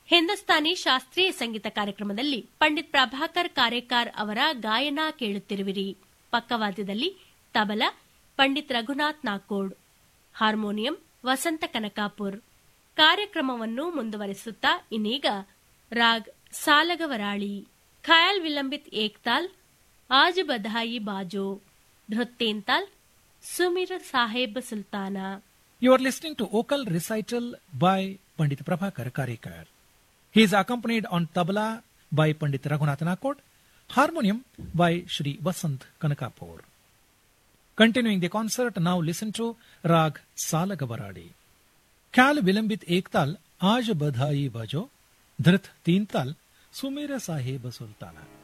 ಹಿಂದೂಸ್ತಾನಿ ಶಾಸ್ತ್ರೀಯ ಸಂಗೀತ ಕಾರ್ಯಕ್ರಮದಲ್ಲಿ ಪಂಡಿತ್ ಪ್ರಭಾಕರ್ ಕಾರೇಕಾರ್ ಅವರ ಗಾಯನ ಕೇಳುತ್ತಿರುವಿರಿ. ಪಕ್ಕವಾದ್ಯದಲ್ಲಿ ತಬಲಾ ಪಂಡಿತ್ ರಘುನಾಥ್ ನಾಕೋಡ್, ಹಾರ್ಮೋನಿಯಂ ವಸಂತ ಕನಕಾಪುರ್. ಕಾರ್ಯಕ್ರಮವನ್ನು ಮುಂದುವರೆಸುತ್ತಾ ಇನ್ನೀಗ ರಾಗ್ ಸಾಲಗವರಾಳಿ, ಖಯಾಲ್ ವಿಲಂಬಿತ್ ಏಕ್ತಾಲ್, ಆಜ್ ಬಧಾಯಿ ಬಾಜೋ, ಧೃತ್ತೇಂತಾಲ್, ಸುಮಿರ್ ಸಾಹೇಬ್ ಸುಲ್ತಾನ. You are listening to vocal recital by Pandit Prabhakar Karekar. He is accompanied on tabla by Pandit Raghunath Nakod, harmonium by Shri Vasant Kanakapur. Continuing the concert, now listen to Rag Salagavaradi. Khayal Vilambit Ektal, Aaj Badhai Bajo, Dhrit Teental, Sumira Sahib Sultana.